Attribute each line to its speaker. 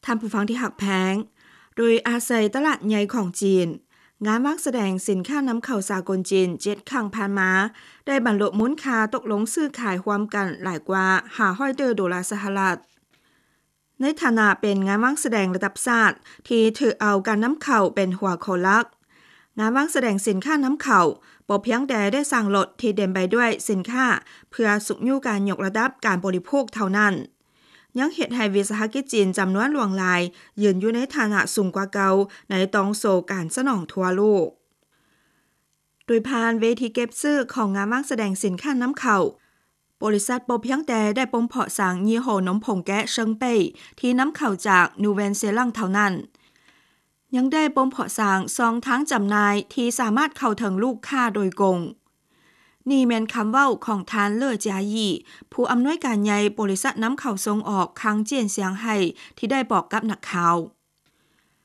Speaker 1: ท่านผู้ฟังที่หักแพงโดยอาศัยตลาดใหญ่ของจีนงานวางแสดงสินค้านำเข้าสากลจีน7ครั้งผ่านมาได้บรรลุมูลค่าตกลงซื้อขายรวมกันหลายกว่า$500 สหรัฐในฐานะเป็นงานวางแสดงระดับชาติที่ถือเอาการนำเข้าเป็นหัวข้อหลักงานวางแสดงสินค้านำเข้าบ่เพียงแต่ได้สร้างรถที่เต็มไปด้วยสินค้าเพื่อสุขอยู่การยกระดับการบริโภคเท่านั้นยังเฮ็ดให้วิสาหกิจจีนจำนวนหลวงหลายยืนอยู่ในฐานะสูงกว่าเก่าในตองโซการสนองทั่วโลกโดยผ่านเวทีเก็บซื้อของงานวางแสดงสินค้านำเข้าบริษัทบ่เพียงแต่ได้ปมเพาะสร้างยี่ห้อนมผงแกะเซิงเป้ยที่นำเข้าจากนูเวนเซลังเท่านั้นยังได้ปมเพาะสร้างซองทางจำหน่ายที่สามารถเข้าถึงลูกค้าโดยกงนี่แม่นคำเว้าของทานเล่อจายี่ผู้อำนวยการใหญ่บริษัทน้ำเข้าส่งออกคังเจียนเซียงไฮ้ที่ได้บอกกับนักข่าว